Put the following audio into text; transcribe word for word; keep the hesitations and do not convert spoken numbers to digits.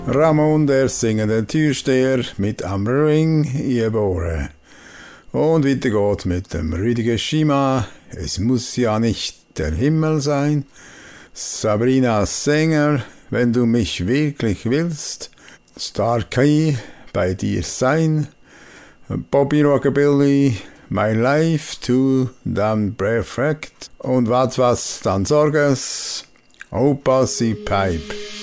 Ramon, der singende Türsteher mit Am Ring Iebore. Und weiter geht mit dem Rüdiger Schima. Es muss ja nicht der Himmel sein. Sabrina Sänger, wenn du mich wirklich willst. Star Key, bei dir sein. Bobby Rockabilly, My Life to Damn Perfect. Und was was dann sorges, Opa sie Pipe.